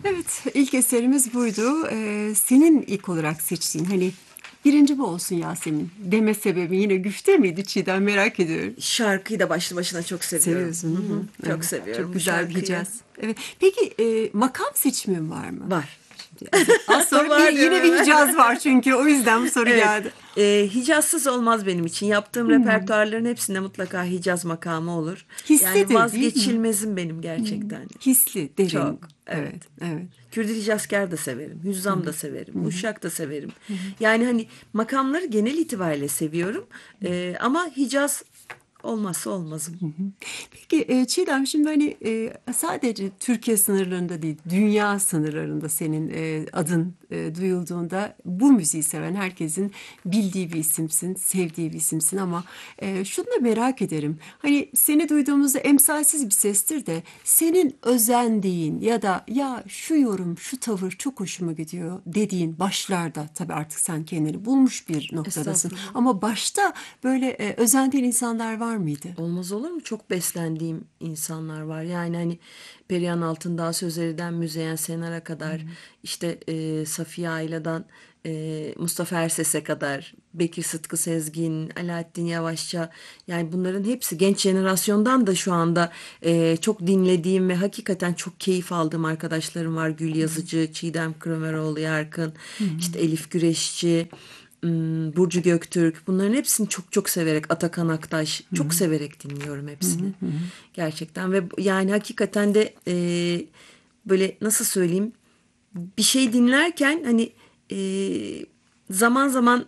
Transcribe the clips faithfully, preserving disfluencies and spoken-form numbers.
Evet, ilk eserimiz buydu. Ee, senin ilk olarak seçtiğin hani birinci bu olsun Yasemin deme sebebi yine güfte miydi Çiğdem, merak ediyorum. Şarkıyı da başlı başına çok seviyorum. Seviyorsun Hı değil hı, mi? çok Evet, seviyorum çok bu güzel bir şarkıyı. Hicaz. Evet. Peki e, makam seçimin var mı? Var. Şimdi az, az sonra bir, Var diyorum yine bir hemen. Hicaz var çünkü o yüzden bu soru Evet. geldi. E, Hicazsız olmaz benim için. Yaptığım repertuarların hepsinde mutlaka Hicaz makamı olur. Yani Hislidir değil mi? vazgeçilmezim benim gerçekten. Hisli, derin. Çok. Evet, Evet. evet. Kürdili Hicazkar da severim. Hüzzam da severim. Uşak da severim. Yani hani makamları genel itibariyle seviyorum. E, ama Hicaz olmazsa olmazım. Peki e, Çiğdem, şimdi hani e, sadece Türkiye sınırlarında değil, dünya sınırlarında senin e, adın e, duyulduğunda bu müziği seven herkesin bildiği bir isimsin, sevdiği bir isimsin ama e, şunu da merak ederim. Hani seni duyduğumuzda emsalsiz bir sestir de senin özendiğin ya da ya şu yorum, şu tavır çok hoşuma gidiyor dediğin başlarda, tabii artık sen kendini bulmuş bir noktadasın. Estağfurullah. Ama başta böyle e, özendiğin insanlar var mıydı? Olmaz olur mu? Çok beslendiğim insanlar var. Yani hani Perihan Altındağ Sözleri'den Müzeyyen Senar'a kadar, işte e, Safiye Ayla'dan e, Mustafa Erses'e kadar, Bekir Sıtkı Sezgin, Alaaddin Yavaşça, yani bunların hepsi genç jenerasyondan da şu anda e, çok dinlediğim ve hakikaten çok keyif aldığım arkadaşlarım var. Gül Yazıcı, Çiğdem Kırömeroğlu Yarkın, işte Elif Güreşçi, Hmm, Burcu Göktürk, bunların hepsini çok çok severek, Atakan Aktaş çok severek dinliyorum hepsini gerçekten. Ve yani hakikaten de e, böyle nasıl söyleyeyim, bir şey dinlerken hani e, zaman zaman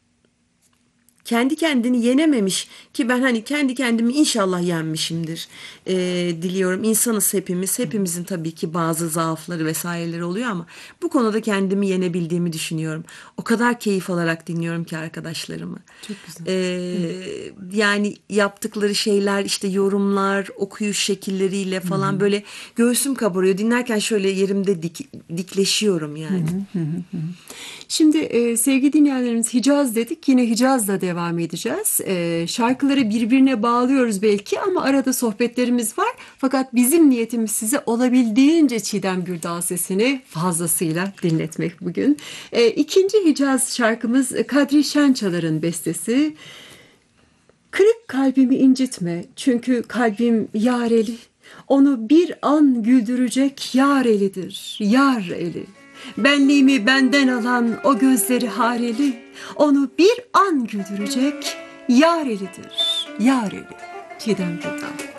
kendi kendini yenememiş ki ben hani kendi kendimi inşallah yenmişimdir. Ee, diliyorum. İnsanız hepimiz. Hepimizin tabii ki bazı zaafları vesaireleri oluyor ama bu konuda kendimi yenebildiğimi düşünüyorum. O kadar keyif alarak dinliyorum ki arkadaşlarımı. Çok güzel. Ee, Yani yaptıkları şeyler, işte yorumlar, okuyuş şekilleriyle falan böyle göğsüm kabarıyor. Dinlerken şöyle yerimde dik, dikleşiyorum yani. Şimdi e, sevgili dinleyenlerimiz, Hicaz dedik. Yine Hicaz'la devam edeceğiz. E, şarkıları birbirine bağlıyoruz belki ama arada sohbetlerimiz var. Fakat bizim niyetimiz size olabildiğince Çiğdem Gürdağ sesini fazlasıyla dinletmek bugün. E, ikinci Hicaz şarkımız Kadri Şençalar'ın bestesi. Kırık kalbimi incitme çünkü kalbim yareli. Onu bir an güldürecek yar elidir, yar eli. Benliğimi benden alan o gözleri hareli. Onu bir an güldürecek yar elidir, yar eli. Çiğdem Gürdan.